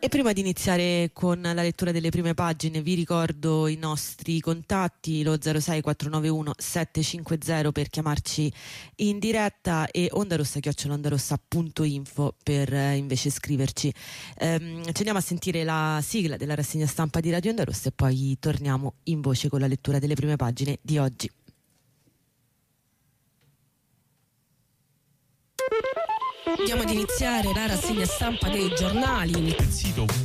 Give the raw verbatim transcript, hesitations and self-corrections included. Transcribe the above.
E prima di iniziare con la lettura delle prime pagine vi ricordo i nostri contatti, lo zero sei quattro nove uno sette cinque zero per chiamarci in diretta e ondarossa chiocciola ondarossa punto info per eh, invece scriverci. Ehm, ci andiamo a sentire la sigla della rassegna stampa di Radio Onda Rossa e poi torniamo in voce con la lettura delle prime pagine di oggi. Andiamo ad iniziare la rassegna stampa dei giornali. Il sito